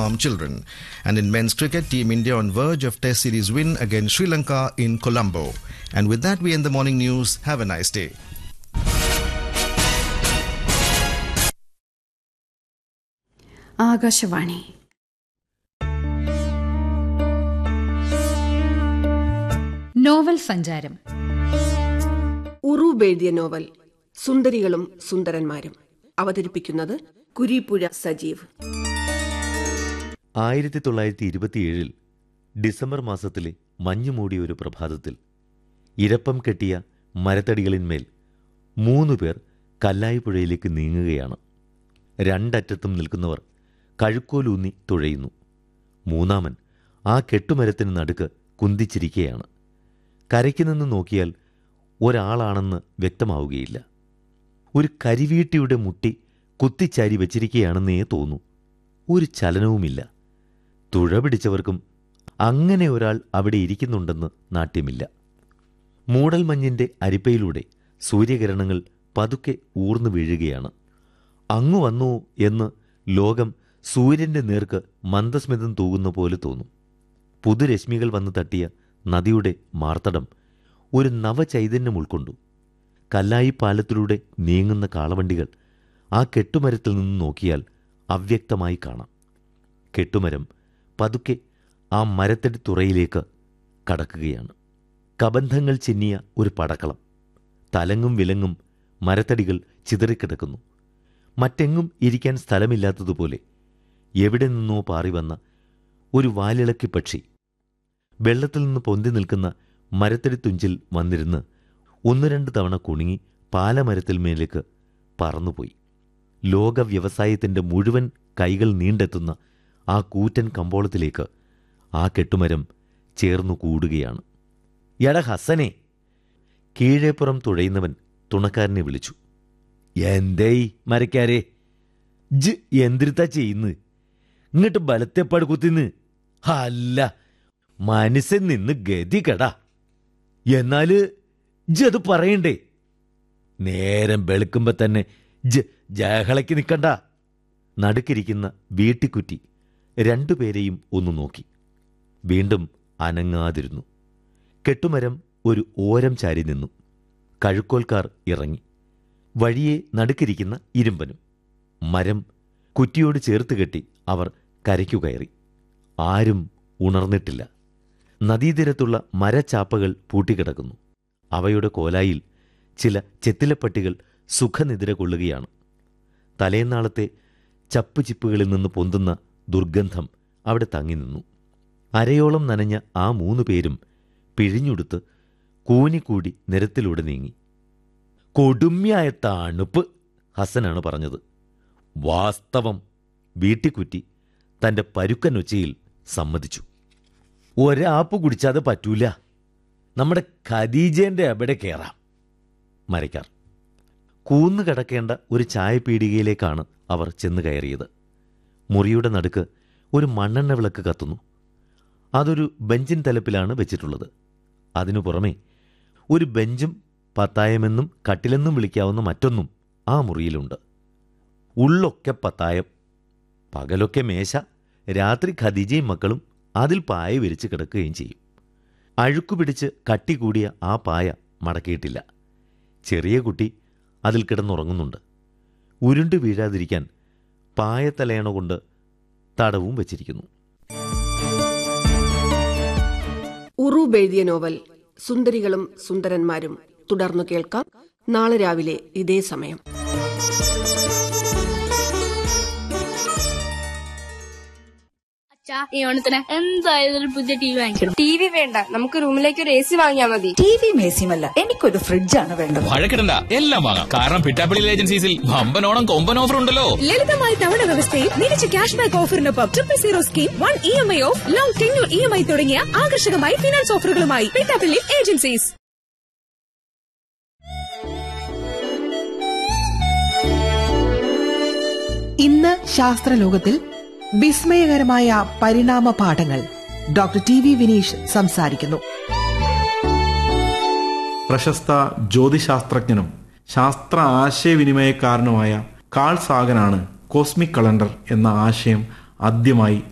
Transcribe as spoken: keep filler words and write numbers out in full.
harm children. And in men's cricket, Team India on verge of Test series win against Sri Lanka in Colombo. And with that, we end the morning news. Have a nice day. Akashvani. Novel സഞ്ചാരം. ഉറൂബ് എഴുതിയ novel സുന്ദരികളും സുന്ദരന്മാരും. അവതരിപ്പിക്കുന്നത് കുരീപ്പുഴ സജീവ്. ആയിരത്തി തൊള്ളായിരത്തി ഇരുപത്തിയേഴിൽ December മാസത്തിലെ മഞ്ഞുമൂടിയ ഒരു പ്രഭാതത്തിൽ ഇരപ്പം കെട്ടിയ മരത്തടികളിന്മേൽ മൂന്നു പേർ കല്ലായിപ്പുഴയിലേക്ക് നീങ്ങുകയാണ്. രണ്ടറ്റത്തും നിൽക്കുന്നവർ കഴുക്കോലൂന്നി തുഴയുന്നു. മൂന്നാമൻ ആ കെട്ടുമരത്തിന് നടുക്ക് കുന്തിച്ചിരിക്കുകയാണ്. കരയ്ക്ക് നിന്ന് നോക്കിയാൽ ഒരാളാണെന്ന് വ്യക്തമാവുകയില്ല. ഒരു കരിവീട്ടിയുടെ മുട്ടി കുത്തിച്ചാരി വച്ചിരിക്കുകയാണെന്നേ തോന്നൂ. ഒരു ചലനവുമില്ല. തുഴ പിടിച്ചവർക്കും അങ്ങനെ ഒരാൾ അവിടെ ഇരിക്കുന്നുണ്ടെന്ന് നാട്യമില്ല. മൂടൽമഞ്ഞിൻ്റെ അരിപ്പയിലൂടെ സൂര്യകിരണങ്ങൾ പതുക്കെ ഊർന്നു വീഴുകയാണ്. അങ്ങു വന്നു എന്ന് ലോകം സൂര്യൻ്റെ നേർക്ക് മന്ദസ്മിതം തൂകുന്ന പോലെ തോന്നും. പുതുരശ്മികൾ വന്ന് തട്ടിയ നദിയുടെ മാർത്തടം ഒരു നവചൈതന്യം ഉൾക്കൊണ്ടു. കല്ലായി പാലത്തിലൂടെ നീങ്ങുന്ന കാളവണ്ടികൾ ആ കെട്ടുമരത്തിൽ നിന്ന് നോക്കിയാൽ അവ്യക്തമായി കാണാം. കെട്ടുമരം പതുക്കെ ആ മരത്തടി തുറയിലേക്ക് കടക്കുകയാണ്. കബന്ധങ്ങൾ ചിന്നിയ ഒരു പടക്കളം. തലങ്ങും വിലങ്ങും മരത്തടികൾ ചിതറിക്കിടക്കുന്നു. മറ്റെങ്ങും ഇരിക്കാൻ സ്ഥലമില്ലാത്തതുപോലെ എവിടെ നിന്നോ പാറി വന്ന ഒരു വാലിളക്കി പക്ഷി വെള്ളത്തിൽ നിന്ന് പൊന്തി നിൽക്കുന്ന മരത്തടി തുഞ്ചിൽ വന്നിരുന്ന് ഒന്നു രണ്ട് തവണ കുണുങ്ങി പാലമരത്തിൽ മേലേക്ക് പറന്നുപോയി. ലോക വ്യവസായത്തിൻ്റെ മുഴുവൻ കൈകൾ നീണ്ടെത്തുന്ന ആ കൂറ്റൻ കമ്പോളത്തിലേക്ക് ആ കെട്ടുമരം ചേർന്നു കൂടുകയാണ്. എട ഹസനെ! കീഴേപ്പുറം തുഴയുന്നവൻ തുണക്കാരനെ വിളിച്ചു. എന്തേയ് മരക്കാരെ, ജ് എന്തിരുത്താ ചെയ്യുന്നത്? ഇങ്ങോട്ട് ബലത്തെപ്പാട് കുത്തിന്ന്. അല്ല, മനസ്സിൽ നിന്ന് ഗതി കെടാ. എന്നാല് ജ് അത് പറയണ്ടേ? നേരം വെളുക്കുമ്പോ തന്നെ ജ് ജഹളയ്ക്ക് നിൽക്കണ്ട. നടുക്കിരിക്കുന്ന വീട്ടിക്കുറ്റി രണ്ടുപേരെയും ഒന്നു നോക്കി. വീണ്ടും അനങ്ങാതിരുന്നു. കെട്ടുമരം ഒരു ഓരം ചാരി നിന്നു. കഴുക്കോൽക്കാർ ഇറങ്ങി. വഴിയെ നടുക്കിരിക്കുന്ന ഇരുമ്പനും. മരം കുറ്റിയോട് ചേർത്ത് കെട്ടി അവർ കരയ്ക്കു കയറി. ആരും ഉണർന്നിട്ടില്ല. നദീതീരത്തുള്ള മരച്ചാപ്പകൾ പൂട്ടിക്കിടക്കുന്നു. അവയുടെ കോലായിൽ ചില ചെത്തിലപ്പട്ടികൾ സുഖനിദ്ര കൊള്ളുകയാണ്. തലേന്നാളത്തെ ചപ്പുചിപ്പുകളിൽ നിന്ന് പൊന്തുന്ന ദുർഗന്ധം അവിടെ തങ്ങി നിന്നു. അരയോളം നനഞ്ഞ ആ മൂന്നു പേരും പിഴിഞ്ഞുടുത്ത് കൂനിക്കൂടി നിരത്തിലൂടെ നീങ്ങി. കൊടുമ്യായ തണുപ്പ്, ഹസനാണ് പറഞ്ഞത്. വാസ്തവം, വീട്ടിക്കുറ്റി തൻ്റെ പരുക്കനൊച്ചയിൽ സമ്മതിച്ചു. ഒരാപ്പ് കുടിച്ചാതെ പറ്റൂല. നമ്മുടെ ഖദീജേൻ്റെ അവിടെ കയറാം. മരക്കാർ കൂന്നു കിടക്കേണ്ട ഒരു ചായപീടികയിലേക്കാണ് അവർ ചെന്ന് കയറിയത്. മുറിയുടെ നടുക്ക് ഒരു മണ്ണെണ്ണ വിളക്ക് കത്തുന്നു. അതൊരു ബെഞ്ചിൻ തലപ്പിലാണ് വെച്ചിട്ടുള്ളത്. അതിനു പുറമെ ഒരു ബെഞ്ചും പത്തായമെന്നും കട്ടിലെന്നും വിളിക്കാവുന്ന മറ്റൊന്നും ആ മുറിയിലുണ്ട്. ഉള്ളൊക്കെ പത്തായം, പകലൊക്കെ മേശ. രാത്രി ഖദീജയും മക്കളും അതിൽ പായ വിരിച്ച് കിടക്കുകയും ചെയ്യും. അഴുക്കുപിടിച്ച് കട്ടി കൂടിയ ആ പായ മടക്കിയിട്ടില്ല. ചെറിയ കുട്ടി അതിൽ കിടന്നുറങ്ങുന്നുണ്ട്. ഉരുണ്ടു വീഴാതിരിക്കാൻ പായത്തലയണ കൊണ്ട് തടവും വച്ചിരിക്കുന്നു. ഉറൂബ് എഴുതിയ നോവൽ സുന്ദരികളും സുന്ദരന്മാരും തുടർന്നു കേൾക്കാം നാളെ രാവിലെ ഇതേ സമയം. ഈ ഓണത്തിന് എന്തായാലും ഒരു പുതിയ ടി വി വാങ്ങിക്കണം. ടി വി വേണ്ട, നമുക്ക് റൂമിലേക്ക് ഒരു എ സി വാങ്ങിയാൽ മതി. ടിവിയും എ സിയുമല്ല, എനിക്കൊരു ഫ്രിഡ്ജാണ് വേണ്ടത്. വഴക്കിടണ്ട, എല്ലാം വാങ്ങാം. കാരണം പിറ്റാപ്പിളി ഏജൻസീസിൽ വമ്പനോണം കൊമ്പൻ ഓഫർ ഉണ്ടല്ലോ. ലളിതമായ തവണ വ്യവസ്ഥയിൽ മികച്ച cash back ഓഫറിനൊപ്പം triple zero scheme, one E M I of, long tenure E M I തുടങ്ങിയ ആകർഷകമായ ഫിനാൻസ് ഓഫറുകളുമായി പിറ്റാപ്പിളി ഏജൻസീസ്. ഇന്ന് ശാസ്ത്രലോകത്തിൽ വിസ്മയകരമായ പരിണാമ പാഠങ്ങൾ. ഡോക്ടർ ടി വി വിനീഷ് സംസാരിക്കുന്നു. പ്രശസ്ത ജ്യോതിശാസ്ത്രജ്ഞനും ശാസ്ത്ര ആശയവിനിമയക്കാരനുമായ കാൾ സാഗനാണ് കോസ്മിക് കലണ്ടർ എന്ന ആശയം ആദ്യമായി